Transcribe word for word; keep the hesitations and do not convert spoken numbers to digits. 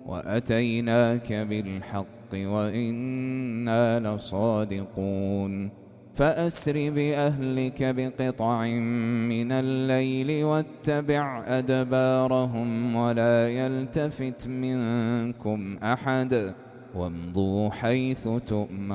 وأتيناك بالحق وإنا لصادقون فأسر بأهلك بقطع من الليل واتبع أدبارهم ولا يلتفت منكم أحد وامضوا حيث تؤمرون